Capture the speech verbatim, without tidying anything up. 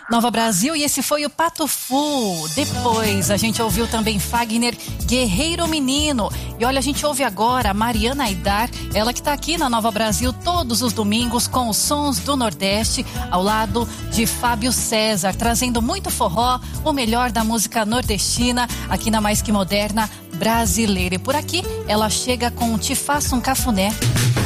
Nova Brasil, e esse foi o Pato Fu. Depois a gente ouviu também Fagner, Guerreiro Menino. E olha, a gente ouve agora a Mariana Aidar, ela que tá aqui na Nova Brasil todos os domingos com os sons do Nordeste, ao lado de Fábio César, trazendo muito forró, o melhor da música nordestina, aqui na Mais Que Moderna brasileira. E por aqui ela chega com Te Faço um Cafuné.